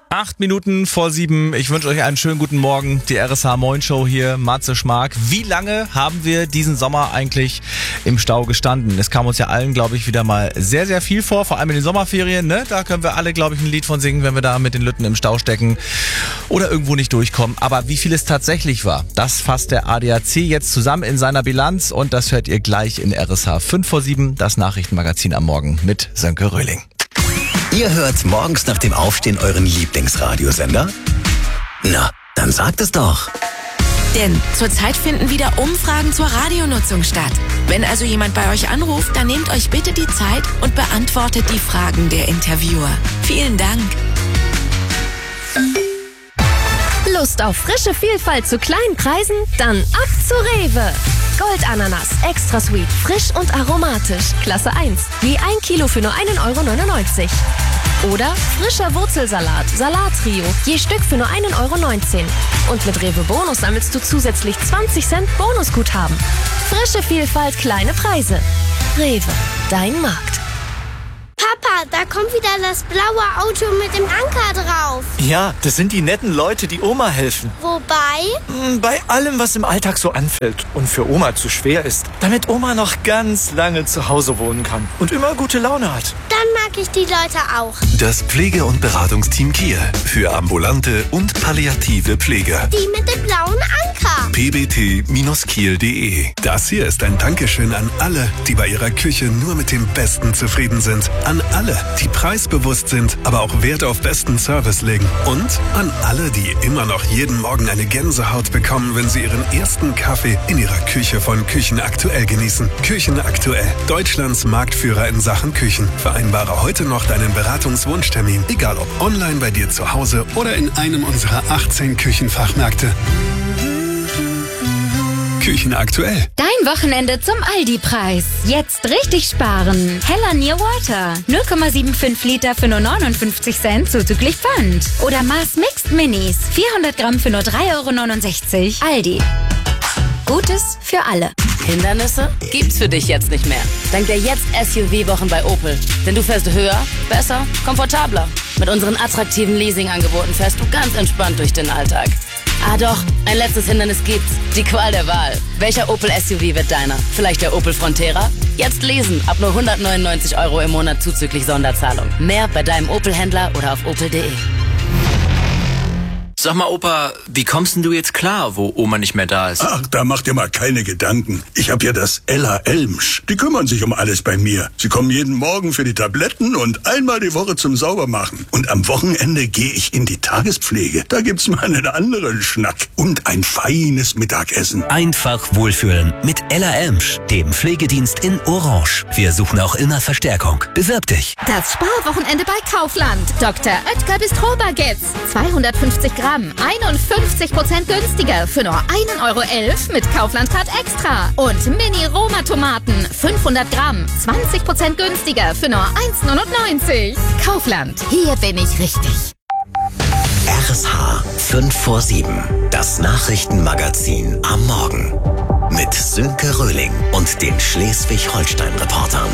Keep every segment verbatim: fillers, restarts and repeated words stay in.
Acht Minuten vor sieben. Ich wünsche euch einen schönen guten Morgen. Die R S H Moin Show hier, Matze Schmark. Wie lange haben wir diesen Sommer eigentlich im Stau gestanden? Es kam uns ja allen, glaube ich, wieder mal sehr, sehr viel vor. Vor allem in den Sommerferien, ne? Da können wir alle, glaube ich, ein Lied von singen, wenn wir da mit den Lütten im Stau stecken oder irgendwo nicht durchkommen. Aber wie viel es tatsächlich war, das fasst der A D A C jetzt zusammen in seiner Bilanz. Und das hört ihr gleich in R S H fünf vor sieben, das Nachrichtenmagazin am Morgen mit Sönke Röhling. Ihr hört morgens nach dem Aufstehen euren Lieblingsradiosender? Na, dann sagt es doch. Denn zurzeit finden wieder Umfragen zur Radionutzung statt. Wenn also jemand bei euch anruft, dann nehmt euch bitte die Zeit und beantwortet die Fragen der Interviewer. Vielen Dank. Lust auf frische Vielfalt zu kleinen Preisen? Dann ab zu Rewe. Goldananas, extra sweet, frisch und aromatisch. Klasse eins. Je ein Kilo für nur einen Euro neunundneunzig. Oder frischer Wurzelsalat, Salattrio. Je Stück für nur einen Euro neunzehn. Und mit Rewe Bonus sammelst du zusätzlich zwanzig Cent Bonusguthaben. Frische Vielfalt, kleine Preise. Rewe, dein Markt. Papa, da kommt wieder das blaue Auto mit dem Anker drauf. Ja, das sind die netten Leute, die Oma helfen. Wobei? Bei allem, was im Alltag so anfällt und für Oma zu schwer ist. Damit Oma noch ganz lange zu Hause wohnen kann und immer gute Laune hat. Dann mag ich die Leute auch. Das Pflege- und Beratungsteam Kiel für ambulante und palliative Pflege. Die mit dem blauen Anker. p b t Bindestrich kiel punkt d e. Das hier ist ein Dankeschön an alle, die bei ihrer Küche nur mit dem Besten zufrieden sind. An alle, die preisbewusst sind, aber auch Wert auf besten Service legen. Und an alle, die immer noch jeden Morgen eine Gänsehaut bekommen, wenn sie ihren ersten Kaffee in ihrer Küche von Küchen Aktuell genießen. Küchen Aktuell, Deutschlands Marktführer in Sachen Küchen. Vereinbare heute noch deinen Beratungswunschtermin, egal ob online bei dir zu Hause oder in einem unserer achtzehn Küchenfachmärkte. Küchen Aktuell. Dein Wochenende zum Aldi-Preis. Jetzt richtig sparen. Hella Near Water. null Komma fünfundsiebzig Liter für nur neunundfünfzig Cent zuzüglich Pfand. Oder Mars Mixed Minis. vierhundert Gramm für nur drei Euro neunundsechzig. Aldi. Gutes für alle. Hindernisse gibt's für dich jetzt nicht mehr. Dank der jetzt S U V-Wochen bei Opel. Denn du fährst höher, besser, komfortabler. Mit unseren attraktiven Leasing-Angeboten fährst du ganz entspannt durch den Alltag. Ah doch, ein letztes Hindernis gibt's. Die Qual der Wahl. Welcher Opel S U V wird deiner? Vielleicht der Opel Frontera? Jetzt lesen. Ab nur hundertneunundneunzig Euro im Monat zuzüglich Sonderzahlung. Mehr bei deinem Opel-Händler oder auf opel punkt de. Sag mal, Opa, wie kommst denn du jetzt klar, wo Oma nicht mehr da ist? Ach, da mach dir mal keine Gedanken. Ich hab ja das Ella Elmsch. Die kümmern sich um alles bei mir. Sie kommen jeden Morgen für die Tabletten und einmal die Woche zum Saubermachen. Und am Wochenende gehe ich in die Tagespflege. Da gibt's mal einen anderen Schnack. Und ein feines Mittagessen. Einfach wohlfühlen mit Ella Elmsch, dem Pflegedienst in Orange. Wir suchen auch immer Verstärkung. Bewirb dich. Das Sparwochenende bei Kaufland. Doktor Oetker Bistro-Baguettes. zweihundertfünfzig Gramm. einundfünfzig Prozent günstiger für nur ein Euro elf mit Kaufland-Card Extra. Und Mini-Roma-Tomaten fünfhundert Gramm. zwanzig Prozent günstiger für nur eins neunundneunzig. Kaufland, hier bin ich richtig. R S H fünf vor sieben. Das Nachrichtenmagazin am Morgen. Mit Sönke Röhling und den Schleswig-Holstein-Reportern.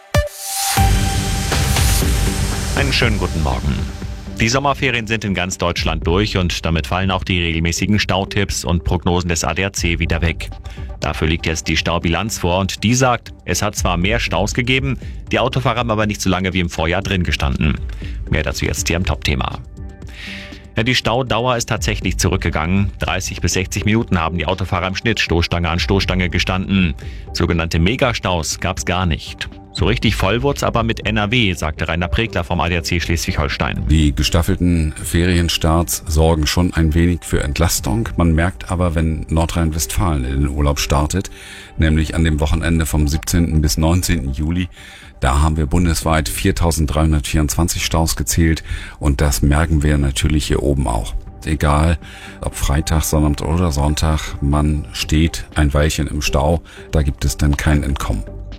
Einen schönen guten Morgen. Die Sommerferien sind in ganz Deutschland durch und damit fallen auch die regelmäßigen Stautipps und Prognosen des A D A C wieder weg. Dafür liegt jetzt die Staubilanz vor und die sagt, es hat zwar mehr Staus gegeben, die Autofahrer haben aber nicht so lange wie im Vorjahr drin gestanden. Mehr dazu jetzt hier im Top-Thema. Ja, die Staudauer ist tatsächlich zurückgegangen. dreißig bis sechzig Minuten haben die Autofahrer im Schnitt Stoßstange an Stoßstange gestanden. Sogenannte Megastaus gab's gar nicht. So richtig voll wurd's aber mit N R W, sagte Rainer Pregler vom A D A C Schleswig-Holstein. Die gestaffelten Ferienstarts sorgen schon ein wenig für Entlastung. Man merkt aber, wenn Nordrhein-Westfalen in den Urlaub startet, nämlich an dem Wochenende vom siebzehnten bis neunzehnten Juli, da haben wir bundesweit viertausenddreihundertvierundzwanzig Staus gezählt und das merken wir natürlich hier oben auch. Egal, ob Freitag, Sonnabend oder Sonntag, man steht ein Weilchen im Stau, da gibt es dann kein Entkommen.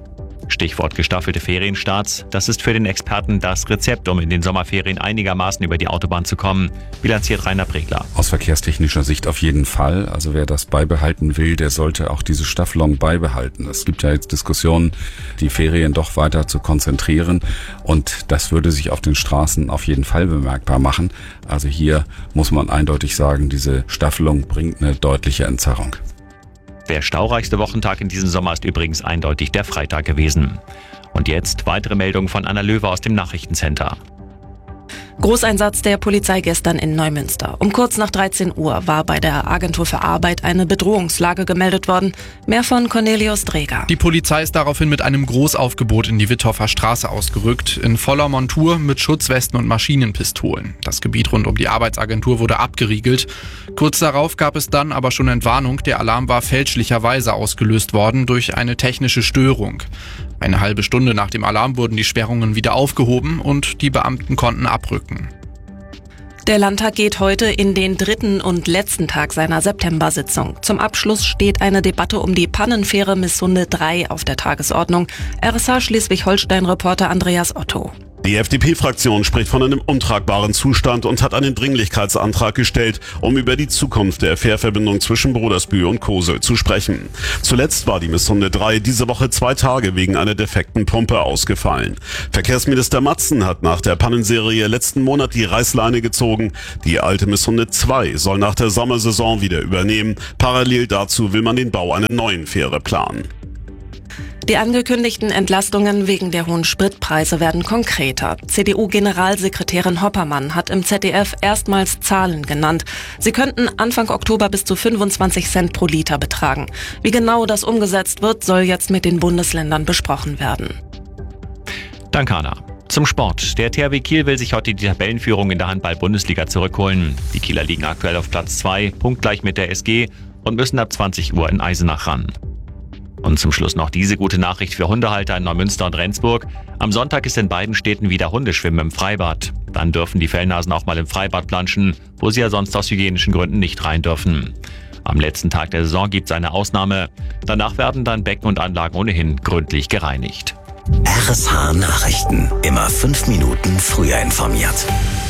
Stichwort gestaffelte Ferienstarts. Das ist für den Experten das Rezept, um in den Sommerferien einigermaßen über die Autobahn zu kommen, bilanziert Rainer Pregler. Aus verkehrstechnischer Sicht auf jeden Fall. Also wer das beibehalten will, der sollte auch diese Staffelung beibehalten. Es gibt ja jetzt Diskussionen, die Ferien doch weiter zu konzentrieren. Und das würde sich auf den Straßen auf jeden Fall bemerkbar machen. Also hier muss man eindeutig sagen, diese Staffelung bringt eine deutliche Entzerrung. Der staureichste Wochentag in diesem Sommer ist übrigens eindeutig der Freitag gewesen. Und jetzt weitere Meldungen von Anna Löwe aus dem Nachrichtencenter. Großeinsatz der Polizei gestern in Neumünster. Um kurz nach dreizehn Uhr war bei der Agentur für Arbeit eine Bedrohungslage gemeldet worden. Mehr von Cornelius Dreger. Die Polizei ist daraufhin mit einem Großaufgebot in die Witthoffer Straße ausgerückt. In voller Montur mit Schutzwesten und Maschinenpistolen. Das Gebiet rund um die Arbeitsagentur wurde abgeriegelt. Kurz darauf gab es dann aber schon Entwarnung. Der Alarm war fälschlicherweise ausgelöst worden durch eine technische Störung. Eine halbe Stunde nach dem Alarm wurden die Sperrungen wieder aufgehoben und die Beamten konnten abrücken. Der Landtag geht heute in den dritten und letzten Tag seiner September-Sitzung. Zum Abschluss steht eine Debatte um die Pannenfähre Missunde drei auf der Tagesordnung. R S H Schleswig-Holstein-Reporter Andreas Otto. Die F D P-Fraktion spricht von einem untragbaren Zustand und hat einen Dringlichkeitsantrag gestellt, um über die Zukunft der Fährverbindung zwischen Brodersbühl und Cosel zu sprechen. Zuletzt war die Missunde drei diese Woche zwei Tage wegen einer defekten Pumpe ausgefallen. Verkehrsminister Matzen hat nach der Pannenserie letzten Monat die Reißleine gezogen. Die alte Missunde zwei soll nach der Sommersaison wieder übernehmen. Parallel dazu will man den Bau einer neuen Fähre planen. Die angekündigten Entlastungen wegen der hohen Spritpreise werden konkreter. C D U-Generalsekretärin Hoppermann hat im Z D F erstmals Zahlen genannt. Sie könnten Anfang Oktober bis zu fünfundzwanzig Cent pro Liter betragen. Wie genau das umgesetzt wird, soll jetzt mit den Bundesländern besprochen werden. Danke, Anna. Zum Sport. Der T H W Kiel will sich heute die Tabellenführung in der Handball-Bundesliga zurückholen. Die Kieler liegen aktuell auf Platz zwei, punktgleich mit der S G und müssen ab zwanzig Uhr in Eisenach ran. Und zum Schluss noch diese gute Nachricht für Hundehalter in Neumünster und Rendsburg. Am Sonntag ist in beiden Städten wieder Hundeschwimmen im Freibad. Dann dürfen die Fellnasen auch mal im Freibad planschen, wo sie ja sonst aus hygienischen Gründen nicht rein dürfen. Am letzten Tag der Saison gibt es eine Ausnahme. Danach werden dann Becken und Anlagen ohnehin gründlich gereinigt. R S H Nachrichten. Immer fünf Minuten früher informiert.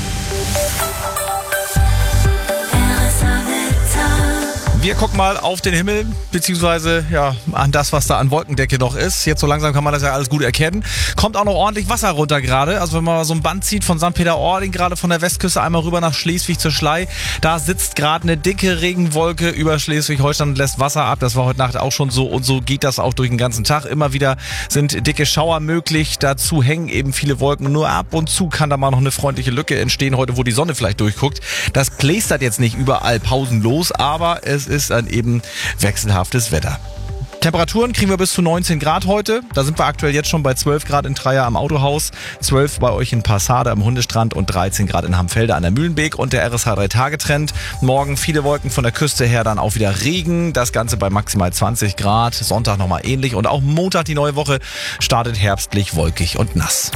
Wir gucken mal auf den Himmel, beziehungsweise ja, an das, was da an Wolkendecke noch ist. Jetzt so langsam kann man das ja alles gut erkennen. Kommt auch noch ordentlich Wasser runter gerade. Also wenn man so ein Band zieht von Sankt Peter-Ording, gerade von der Westküste einmal rüber nach Schleswig zur Schlei, da sitzt gerade eine dicke Regenwolke über Schleswig-Holstein und lässt Wasser ab. Das war heute Nacht auch schon so und so geht das auch durch den ganzen Tag. Immer wieder sind dicke Schauer möglich. Dazu hängen eben viele Wolken. Nur ab und zu kann da mal noch eine freundliche Lücke entstehen, heute wo die Sonne vielleicht durchguckt. Das plästert jetzt nicht überall pausenlos, aber es ist ein eben wechselhaftes Wetter. Temperaturen kriegen wir bis zu neunzehn Grad heute. Da sind wir aktuell jetzt schon bei zwölf Grad in Treier am Autohaus, zwölf bei euch in Passade am Hundestrand und dreizehn Grad in Hamfelde an der Mühlenbeek und der R S H drei Tage Trend. Morgen viele Wolken von der Küste her, dann auch wieder Regen. Das Ganze bei maximal zwanzig Grad. Sonntag nochmal ähnlich und auch Montag die neue Woche startet herbstlich, wolkig und nass.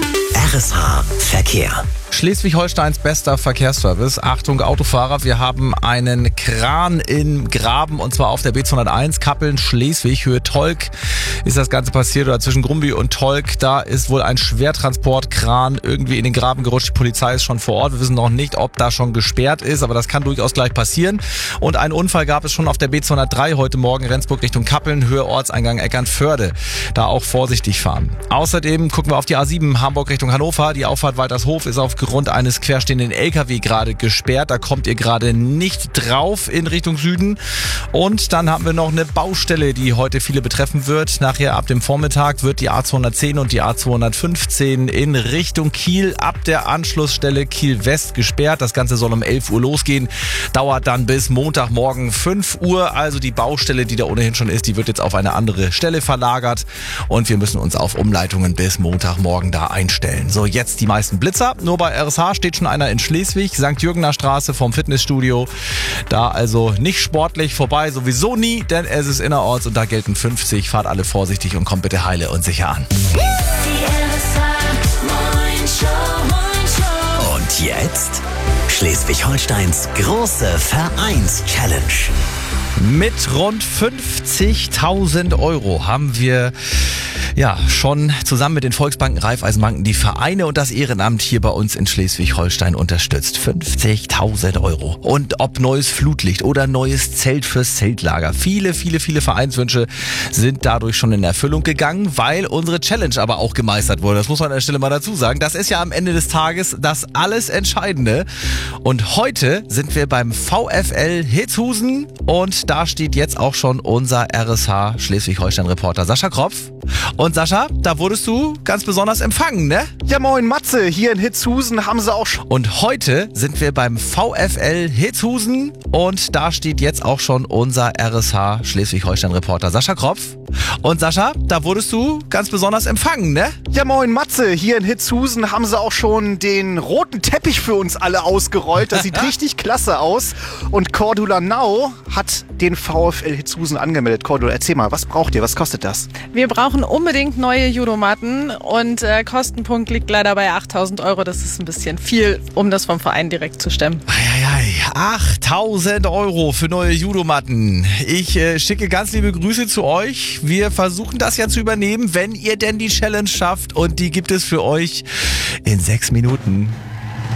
R S H Verkehr. Schleswig-Holsteins bester Verkehrsservice. Achtung Autofahrer, wir haben einen Kran im Graben und zwar auf der B zweihunderteins, Kappeln, Schleswig, Höhe Tolk ist das Ganze passiert oder zwischen Grumby und Tolk. Da ist wohl ein Schwertransportkran irgendwie in den Graben gerutscht. Die Polizei ist schon vor Ort. Wir wissen noch nicht, ob da schon gesperrt ist, aber das kann durchaus gleich passieren. Und einen Unfall gab es schon auf der B zweihundertdrei heute Morgen, Rendsburg Richtung Kappeln, Höhe Ortseingang Eckernförde. Da auch vorsichtig fahren. Außerdem gucken wir auf die A sieben, Hamburg Richtung Hannover. Die Auffahrt Waltershof ist auf Grund eines querstehenden L K W gerade gesperrt. Da kommt ihr gerade nicht drauf in Richtung Süden. Und dann haben wir noch eine Baustelle, die heute viele betreffen wird. Nachher ab dem Vormittag wird die A zweihundertzehn und die A zweihundertfünfzehn in Richtung Kiel ab der Anschlussstelle Kiel West gesperrt. Das Ganze soll um elf Uhr losgehen. Dauert dann bis Montagmorgen fünf Uhr. Also die Baustelle, die da ohnehin schon ist, die wird jetzt auf eine andere Stelle verlagert. Und wir müssen uns auf Umleitungen bis Montagmorgen da einstellen. So, jetzt die meisten Blitzer. Nur bei R S H steht schon einer in Schleswig, Sankt Jürgener Straße vom Fitnessstudio. Da also nicht sportlich vorbei, sowieso nie, denn es ist innerorts und da gelten fünfzig. Fahrt alle vorsichtig und kommt bitte heile und sicher an. Und jetzt Schleswig-Holsteins große Vereins-Challenge. Mit rund fünfzigtausend Euro haben wir Ja, schon zusammen mit den Volksbanken, Raiffeisenbanken die Vereine und das Ehrenamt hier bei uns in Schleswig-Holstein unterstützt. fünfzigtausend Euro. Und ob neues Flutlicht oder neues Zelt fürs Zeltlager. Viele, viele, viele Vereinswünsche sind dadurch schon in Erfüllung gegangen, weil unsere Challenge aber auch gemeistert wurde. Das muss man an der Stelle mal dazu sagen. Das ist ja am Ende des Tages das alles Entscheidende. Und heute sind wir beim VfL Hitzhusen und da steht jetzt auch schon unser R S H Schleswig-Holstein-Reporter Sascha Kropf. Und Sascha, da wurdest du ganz besonders empfangen, ne? Ja, moin Matze, hier in Hitzhusen haben sie auch schon... Und heute sind wir beim VfL Hitzhusen und da steht jetzt auch schon unser R S H Schleswig-Holstein-Reporter Sascha Kropf. Und Sascha, da wurdest du ganz besonders empfangen, ne? Ja, moin Matze, hier in Hitzhusen haben sie auch schon den roten Teppich für uns alle ausgerollt. Das sieht richtig klasse aus. Und Cordula Nau hat den VfL Hitzhusen angemeldet. Cordula, erzähl mal, was braucht ihr? Was kostet das? Wir brauchen unbedingt neue Judomatten und äh, Kostenpunkt liegt leider bei achttausend Euro. Das ist ein bisschen viel, um das vom Verein direkt zu stemmen. Eieiei, achttausend Euro für neue Judomatten. Ich äh, schicke ganz liebe Grüße zu euch. Wir versuchen das ja zu übernehmen, wenn ihr denn die Challenge schafft und die gibt es für euch in sechs Minuten.